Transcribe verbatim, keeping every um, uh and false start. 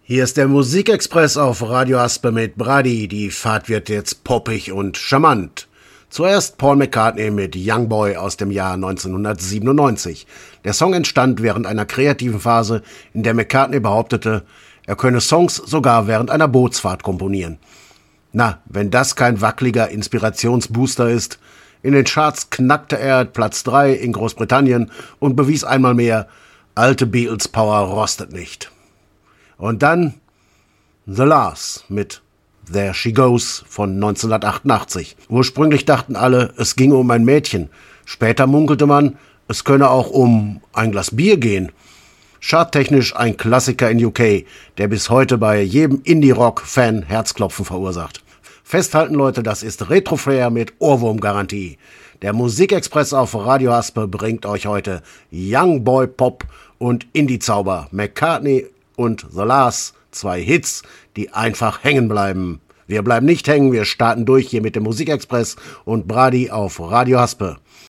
Hier ist der Musikexpress auf Radio Aspe mit Brady. Die Fahrt wird jetzt poppig und charmant. Zuerst Paul McCartney mit Young Boy aus dem Jahr neunzehnhundertsiebenundneunzig. Der Song entstand während einer kreativen Phase, in der McCartney behauptete, er könne Songs sogar während einer Bootsfahrt komponieren. Na, wenn das kein wackeliger Inspirationsbooster ist. In den Charts knackte er Platz drei in Großbritannien und bewies einmal mehr, alte Beatles Power rostet nicht. Und dann The La's mit There She Goes von neunzehnhundertachtundachtzig. Ursprünglich dachten alle, es ginge um ein Mädchen. Später munkelte man, es könne auch um ein Glas Bier gehen. Charttechnisch ein Klassiker in U K, der bis heute bei jedem Indie-Rock-Fan Herzklopfen verursacht. Festhalten, Leute, das ist Retro-Flair mit Ohrwurm-Garantie. Der Musikexpress auf Radio Aspe bringt euch heute Young Boy Pop und Indie-Zauber. McCartney und The La's, zwei Hits, die einfach hängen bleiben. Wir bleiben nicht hängen, wir starten durch hier mit dem Musikexpress und Brady auf Radio Aspe.